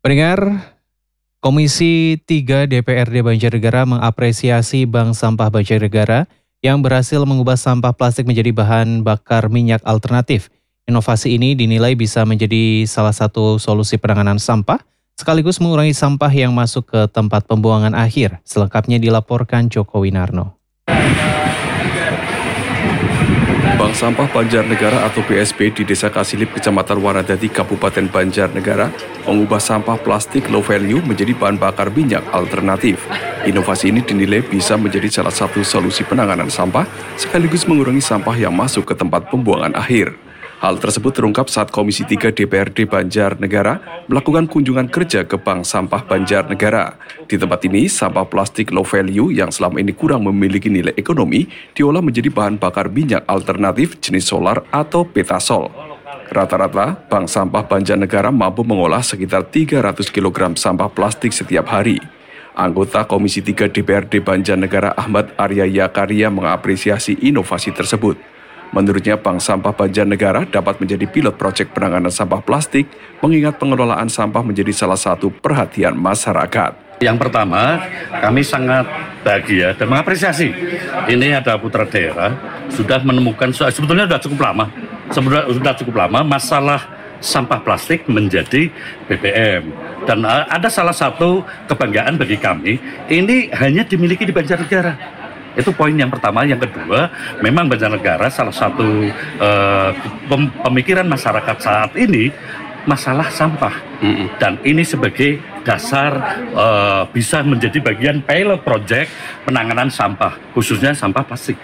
Pendengar, Komisi 3 DPRD Banjarnegara mengapresiasi Bank Sampah Banjarnegara yang berhasil mengubah sampah plastik menjadi bahan bakar minyak alternatif. Inovasi ini dinilai bisa menjadi salah satu solusi penanganan sampah, sekaligus mengurangi sampah yang masuk ke tempat pembuangan akhir. Selengkapnya dilaporkan Joko Winarno. Bank Sampah Banjarnegara atau BSB di Desa Kasilip, Kecamatan Wanadadi, Kabupaten Banjarnegara, mengubah sampah plastik low value menjadi bahan bakar minyak alternatif. Inovasi ini dinilai bisa menjadi salah satu solusi penanganan sampah, sekaligus mengurangi sampah yang masuk ke tempat pembuangan akhir. Hal tersebut terungkap saat Komisi 3 DPRD Banjarnegara melakukan kunjungan kerja ke Bank Sampah Banjarnegara. Di tempat ini, sampah plastik low value yang selama ini kurang memiliki nilai ekonomi diolah menjadi bahan bakar minyak alternatif jenis solar atau petasol. Rata-rata, Bank Sampah Banjarnegara mampu mengolah sekitar 300 kg sampah plastik setiap hari. Anggota Komisi 3 DPRD Banjarnegara Ahmad Arya Yakaria mengapresiasi inovasi tersebut. Menurutnya, Bank Sampah Banjarnegara dapat menjadi pilot proyek penanganan sampah plastik, mengingat pengelolaan sampah menjadi salah satu perhatian masyarakat. Yang pertama, kami sangat bahagia dan mengapresiasi. Ini ada putra daerah sudah menemukan, sebetulnya sudah cukup lama masalah sampah plastik menjadi BBM. Dan ada salah satu kebanggaan bagi kami, ini hanya dimiliki di Banjarnegara. Itu poin yang pertama. Yang kedua, memang Banjarnegara salah satu pemikiran masyarakat saat ini masalah sampah. Dan ini sebagai dasar bisa menjadi bagian pilot project penanganan sampah, khususnya sampah plastik.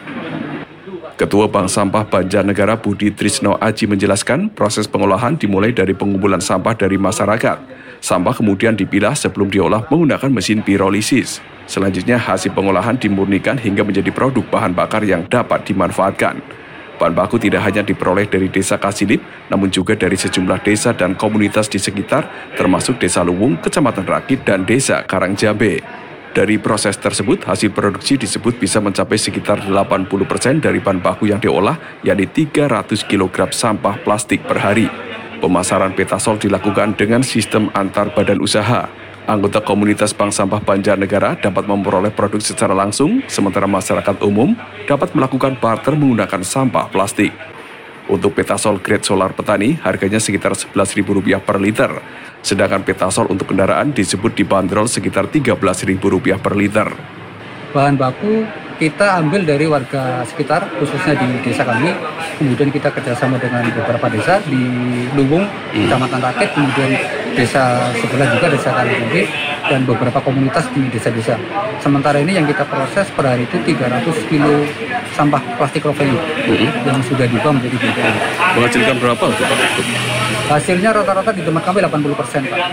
Ketua Bank Sampah Banjarnegara Budi Trisno Aji menjelaskan proses pengolahan dimulai dari pengumpulan sampah dari masyarakat. Sampah kemudian dipilah sebelum diolah menggunakan mesin pirolisis. Selanjutnya hasil pengolahan dimurnikan hingga menjadi produk bahan bakar yang dapat dimanfaatkan. Bahan baku tidak hanya diperoleh dari Desa Kasilip, namun juga dari sejumlah desa dan komunitas di sekitar, termasuk Desa Luwung, Kecamatan Rakit, dan Desa Karangjambe. Dari proses tersebut, hasil produksi disebut bisa mencapai sekitar 80% dari bahan baku yang diolah, yakni 300 kg sampah plastik per hari. Pemasaran petasol dilakukan dengan sistem antar badan usaha. Anggota komunitas Bank Sampah Banjarnegara dapat memperoleh produk secara langsung, sementara masyarakat umum dapat melakukan barter menggunakan sampah plastik. Untuk petasol grade solar petani, harganya sekitar Rp11.000 per liter. Sedangkan petasol untuk kendaraan disebut dibanderol sekitar Rp13.000 per liter. Bahan baku kita ambil dari warga sekitar, khususnya di desa kami. Kemudian kita kerjasama dengan beberapa desa di Luwung, Kecamatan Rakit, kemudian desa sebelah juga, Desa Karangjambe, dan beberapa komunitas di desa-desa. Sementara ini yang kita proses per hari itu 300 kilo sampah plastik low value yang sudah diubah menjadi BBM. Menghasilkan berapa untuk Pak? Hasilnya rata-rata di tempat kami 80%, Pak.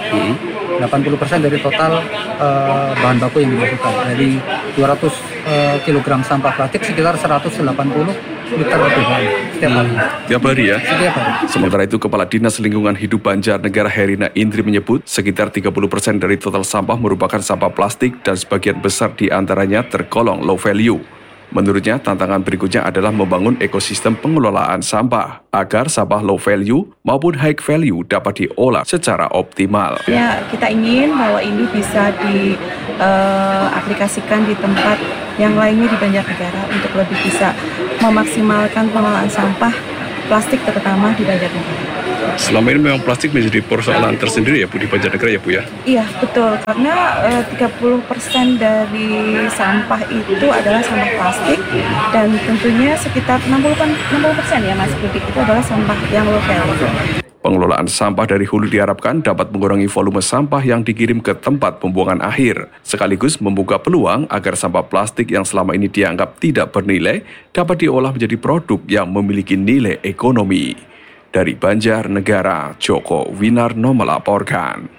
80% dari total bahan baku yang dimasukkan. Dari 200 kg sampah plastik sekitar 180 liter BBM setiap hari. Tiap hari ya? Setiap hari. Sementara itu, Kepala Dinas Lingkungan Hidup Banjarnegara Herina Indri menyebut sekitar 30% dari total sampah merupakan sampah plastik dan sebagian besar di antaranya tergolong low value. Menurutnya, tantangan berikutnya adalah membangun ekosistem pengelolaan sampah agar sampah low value maupun high value dapat diolah secara optimal. Ya, kita ingin bahwa ini bisa diaplikasikan di tempat yang lainnya di Banjarnegara untuk lebih bisa memaksimalkan pengelolaan sampah plastik terutama di Banjarnegara. Selama ini memang plastik menjadi persoalan tersendiri ya Bu di Banjarnegara ya Bu ya? Iya betul, karena 30% dari sampah itu adalah sampah plastik dan tentunya sekitar 60% ya Mas Budi itu adalah sampah yang low value. Pengelolaan sampah dari hulu diharapkan dapat mengurangi volume sampah yang dikirim ke tempat pembuangan akhir, sekaligus membuka peluang agar sampah plastik yang selama ini dianggap tidak bernilai dapat diolah menjadi produk yang memiliki nilai ekonomi. Dari Banjarnegara, Joko Winarno melaporkan.